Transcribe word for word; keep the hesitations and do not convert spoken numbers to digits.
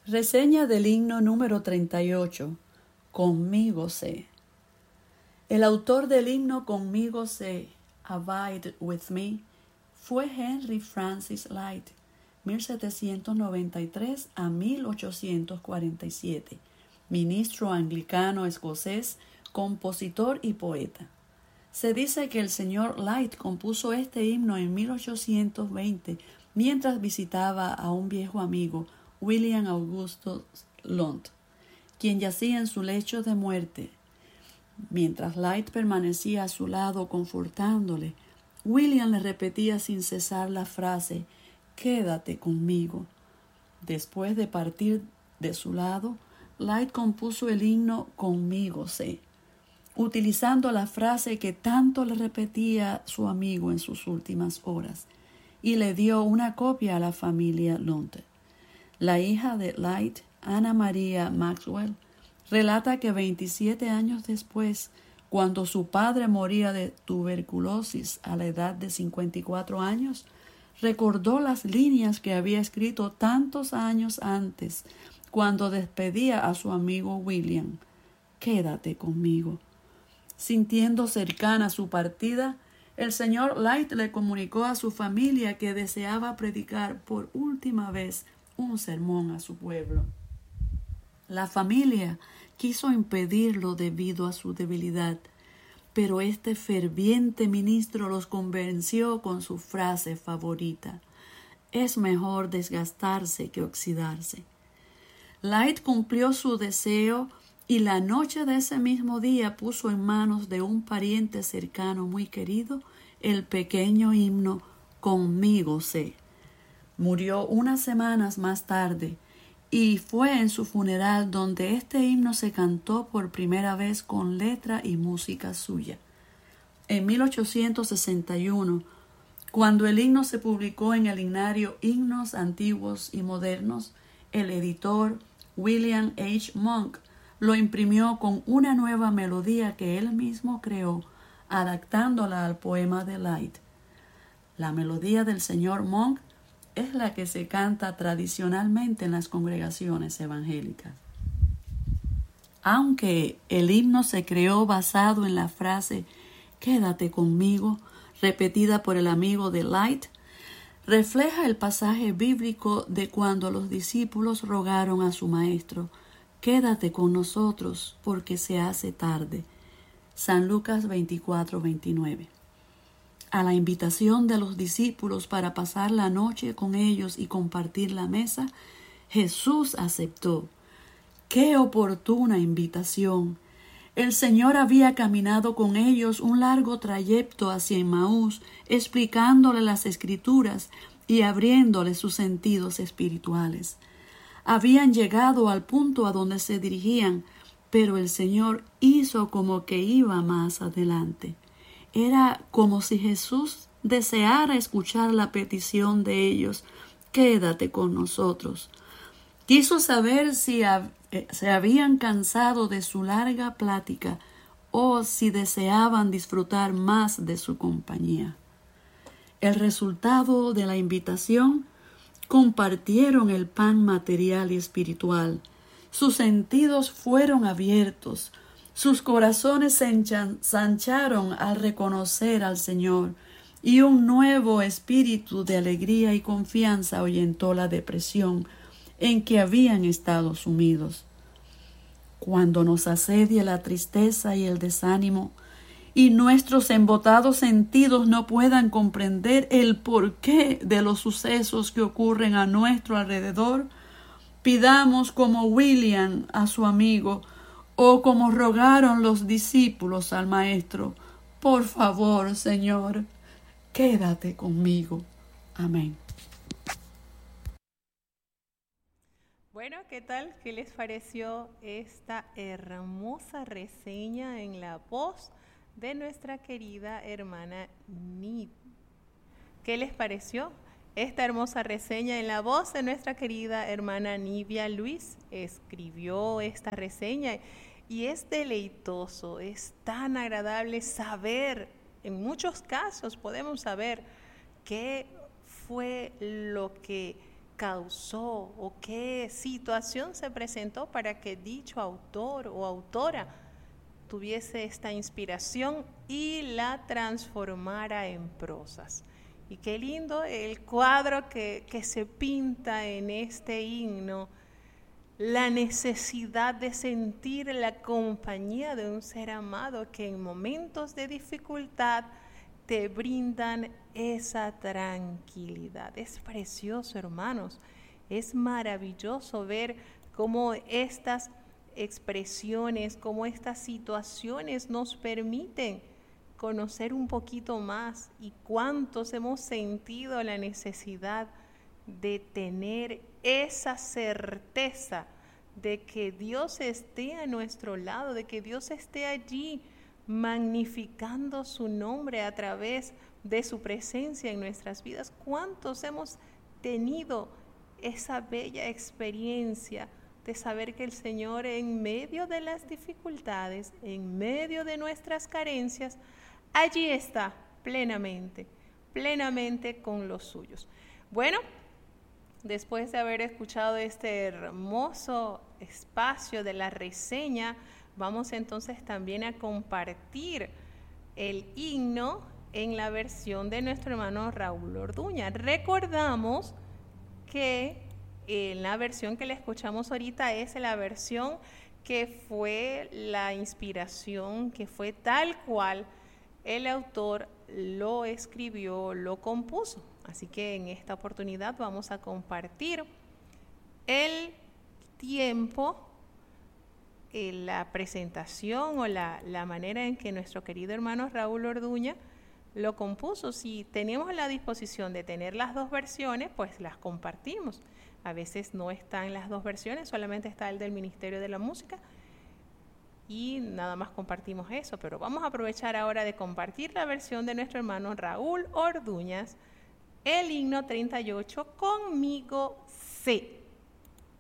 Reseña del himno número treinta y ocho. Conmigo sé. El autor del himno Conmigo sé, Abide with me, fue Henry Francis Lyte, mil setecientos noventa y tres a mil ochocientos cuarenta y siete, ministro anglicano escocés, compositor y poeta. Se dice que el señor Lyte compuso este himno en mil ochocientos veinte mientras visitaba a un viejo amigo, William Augustus Lund, quien yacía en su lecho de muerte. Mientras Lyte permanecía a su lado confortándole, William le repetía sin cesar la frase: «Quédate conmigo». Después de partir de su lado, Lyte compuso el himno Conmigo sé, utilizando la frase que tanto le repetía su amigo en sus últimas horas, y le dio una copia a la familia Lund. La hija de Lyte, Anna Maria Maxwell, relata que veintisiete años después, cuando su padre moría de tuberculosis a la edad de cincuenta y cuatro años, recordó las líneas que había escrito tantos años antes, cuando despedía a su amigo William: «Quédate conmigo». Sintiendo cercana su partida, el señor Lyte le comunicó a su familia que deseaba predicar por última vez un sermón a su pueblo. La familia quiso impedirlo debido a su debilidad, pero este ferviente ministro los convenció con su frase favorita: «Es mejor desgastarse que oxidarse». Lyte cumplió su deseo y la noche de ese mismo día puso en manos de un pariente cercano muy querido el pequeño himno Conmigo sé. Murió unas semanas más tarde, y fue en su funeral donde este himno se cantó por primera vez con letra y música suya. En mil ochocientos sesenta y uno, cuando el himno se publicó en el himnario Himnos Antiguos y Modernos, el editor William H. Monk lo imprimió con una nueva melodía que él mismo creó, adaptándola al poema de Lyte. La melodía del señor Monk es la que se canta tradicionalmente en las congregaciones evangélicas. Aunque el himno se creó basado en la frase «Quédate conmigo», repetida por el amigo de Lyte, refleja el pasaje bíblico de cuando los discípulos rogaron a su maestro: «Quédate con nosotros porque se hace tarde». San Lucas veinticuatro veintinueve. A la invitación de los discípulos para pasar la noche con ellos y compartir la mesa, Jesús aceptó. ¡Qué oportuna invitación! El Señor había caminado con ellos un largo trayecto hacia Emmaús, explicándole las Escrituras y abriéndole sus sentidos espirituales. Habían llegado al punto a donde se dirigían, pero el Señor hizo como que iba más adelante. Era como si Jesús deseara escuchar la petición de ellos: «Quédate con nosotros». Quiso saber si hab- eh, se habían cansado de su larga plática o si deseaban disfrutar más de su compañía. El resultado de la invitación: compartieron el pan material y espiritual. Sus sentidos fueron abiertos. Sus corazones se ensancharon al reconocer al Señor, y un nuevo espíritu de alegría y confianza ahuyentó la depresión en que habían estado sumidos. Cuando nos asedia la tristeza y el desánimo, y nuestros embotados sentidos no puedan comprender el porqué de los sucesos que ocurren a nuestro alrededor, pidamos como William a su amigo, o como rogaron los discípulos al Maestro: «Por favor, Señor, quédate conmigo». Amén. Bueno, ¿qué tal? ¿Qué les pareció esta hermosa reseña en la voz de nuestra querida hermana Nib? ¿Qué les pareció esta hermosa reseña en la voz de nuestra querida hermana Nibia Luis? Escribió esta reseña y es deleitoso, es tan agradable saber, en muchos casos podemos saber qué fue lo que causó o qué situación se presentó para que dicho autor o autora tuviese esta inspiración y la transformara en prosas. Y qué lindo el cuadro que, que se pinta en este himno, la necesidad de sentir la compañía de un ser amado que en momentos de dificultad te brindan esa tranquilidad. Es precioso, hermanos, es maravilloso ver cómo estas expresiones, cómo estas situaciones nos permiten conocer un poquito más y cuántos hemos sentido la necesidad de tener esa certeza de que Dios esté a nuestro lado, de que Dios esté allí magnificando su nombre a través de su presencia en nuestras vidas. ¿Cuántos hemos tenido esa bella experiencia de saber que el Señor en medio de las dificultades, en medio de nuestras carencias, allí está plenamente, plenamente con los suyos? Bueno, después de haber escuchado este hermoso espacio de la reseña, vamos entonces también a compartir el himno en la versión de nuestro hermano Raúl Orduña. Recordamos que en la versión que le escuchamos ahorita es la versión que fue la inspiración, que fue tal cual el autor lo escribió, lo compuso. Así que en esta oportunidad vamos a compartir el tiempo, eh, la presentación o la, la manera en que nuestro querido hermano Raúl Orduña lo compuso. Si tenemos la disposición de tener las dos versiones, pues las compartimos. A veces no están las dos versiones, solamente está el del Ministerio de la Música y nada más compartimos eso. Pero vamos a aprovechar ahora de compartir la versión de nuestro hermano Raúl Orduñas, el himno treinta y ocho, Conmigo sé.